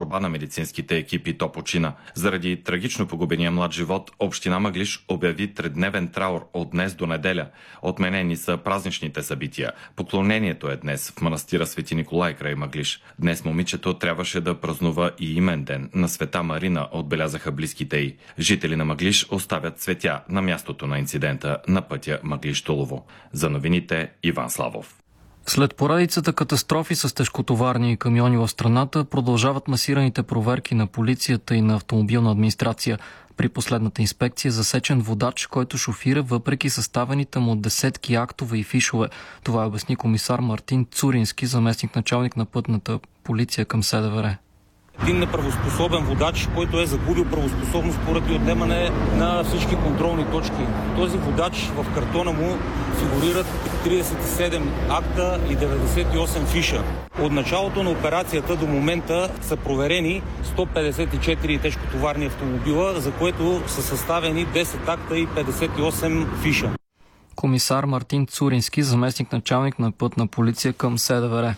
борба на медицинските екипи то почина. Заради трагично погубения млад живот, община Мъглиж обяви тридневен траур от днес до неделя. Отменени са празничните събития. Поклонението е днес в манастира Свети Николай край Мъглиж. Днес момичето трябваше да празнува и имен ден на Света Марина, отбелязаха близките й. Жители на Мъглиж оставят цветя на мястото на инцидента на пътя Мъглиж-Тулово. За новините Иван Славов. След поредицата катастрофи с тежкотоварни камиони в страната продължават масираните проверки на полицията и на автомобилна администрация. При последната инспекция засечен водач, който шофира въпреки съставените му десетки актове и фишове. Това обясни комисар Мартин Цурински, заместник началник на пътната полиция към СДВР. Един неправоспособен водач, който е загубил правоспособност поради отнемане на всички контролни точки. Този водач в картона му фигурират 37 акта и 98 фиша. От началото на операцията до момента са проверени 154 тежкотоварни автомобила, за което са съставени 10 акта и 58 фиша. Комисар Мартин Цурински, заместник началник на пътна полиция към СДВР.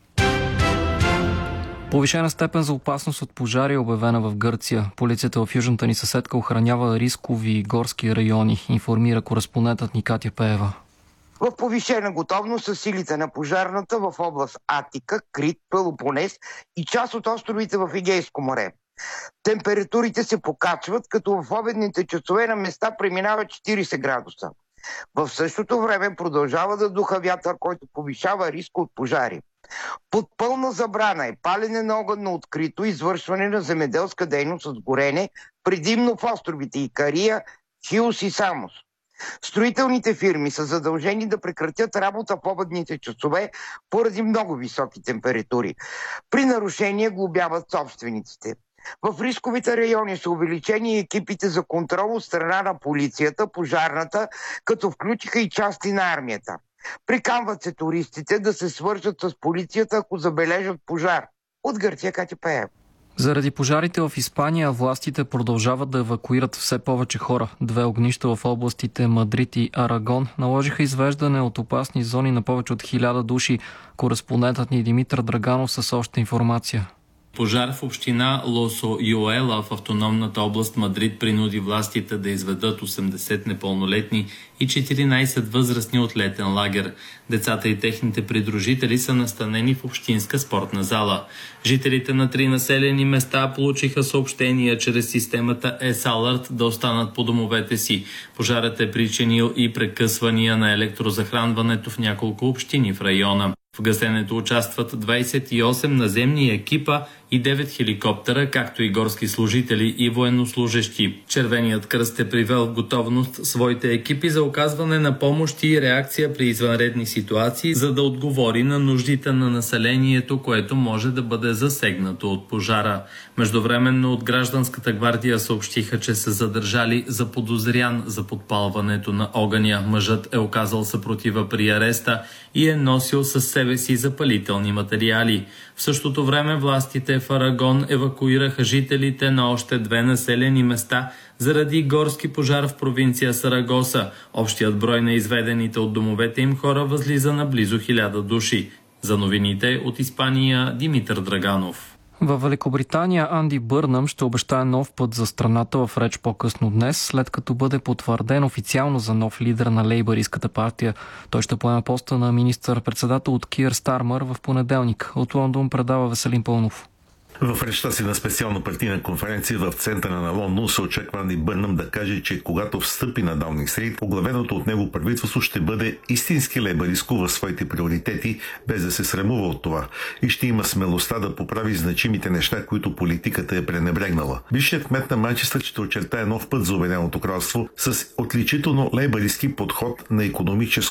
Повишена степен за опасност от пожари е обявена в Гърция. Полицията в южната ни съседка охранява рискови горски райони, информира кореспондентът ни Катя Пеева. В повишена готовност са силите на пожарната в област Атика, Крит, Пелопонес и част от островите в Егейско море. Температурите се покачват, като в обедните часове на места преминават 40 градуса. В същото време продължава да духа вятър, който повишава риска от пожари. Под пълна забрана е палене на огън на открито, извършване на земеделска дейност с горене, предимно в островите Икария, Хиос и Самос. Строителните фирми са задължени да прекратят работа в обедните часове поради много високи температури. При нарушение глобяват собствениците. В рисковите райони са увеличени екипите за контрол от страна на полицията, пожарната, като включиха и части на армията. Приканват се туристите да се свържат с полицията, ако забележат пожар. От Гърция, Катя Пеева. Заради пожарите в Испания властите продължават да евакуират все повече хора. 2 огнища в областите Мадрид и Арагон наложиха извеждане от опасни зони на повече от 1000 души. Кореспондентът ни Димитър Драганов с още информация. Пожар в община Лосо Юела в автономната област Мадрид принуди властите да изведат 80 непълнолетни и 14 възрастни от летен лагер. Децата и техните придружители са настанени в общинска спортна зала. Жителите на 3 населени места получиха съобщения чрез системата S-Alert да останат по домовете си. Пожарът е причинил и прекъсвания на електрозахранването в няколко общини в района. В гасенето участват 28 наземни екипа и 9 хеликоптера, както и горски служители и военнослужещи. Червеният кръст е привел в готовност своите екипи за оказване на помощ и реакция при извънредни ситуации, за да отговори на нуждите на населението, което може да бъде засегнато от пожара. Междувременно от гражданската гвардия съобщиха, че са задържали заподозрян за подпалването на огъня. Мъжът е оказал съпротива при ареста и е носил със себе си запалителни материали. В същото време властите в Арагон евакуираха жителите на още 2 населени места заради горски пожар в провинция Сарагоса. Общият брой на изведените от домовете им хора възлиза на близо 1000 души. За новините от Испания Димитър Драганов. Във Великобритания Анди Бърнъм ще обещае нов път за страната в реч по-късно днес, след като бъде потвърден официално за нов лидер на лейбъристската партия. Той ще поеме поста на министър-председател от Киър Стармър в понеделник. От Лондон предава Веселин Пълнов. В речта си на специална партийна конференция в центъра на Лондон се очаква Анди Бърнъм да каже, че когато встъпи на Даунинг Стрийт, оглавеното от него правителство ще бъде истински лейбъристко в своите приоритети, без да се срамува от това, и ще има смелостта да поправи значимите неща, които политиката е пренебрегнала. Бившият кмет на Манчестър ще очертае нов път за Обединеното кралство с отличително лейбъристки подход на икономическо